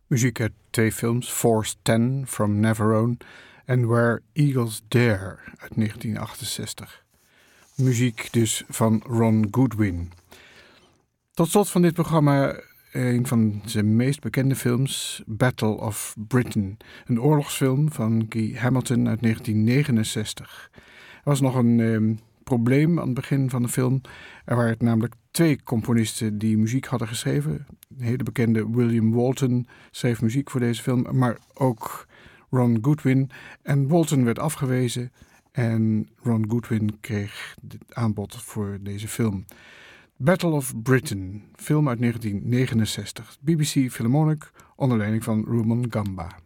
Muziek uit twee films, Force 10 from Navarone en Where Eagles Dare uit 1968. Muziek dus van Ron Goodwin. Tot slot van dit programma een van zijn meest bekende films, Battle of Britain. Een oorlogsfilm van Guy Hamilton uit 1969. Er was nog een probleem aan het begin van de film. Er waren namelijk twee componisten die muziek hadden geschreven. De hele bekende William Walton schreef muziek voor deze film, maar ook Ron Goodwin. En Walton werd afgewezen en Ron Goodwin kreeg het aanbod voor deze film. Battle of Britain, film uit 1969. BBC Philharmonic onder leiding van Rumen Gamba.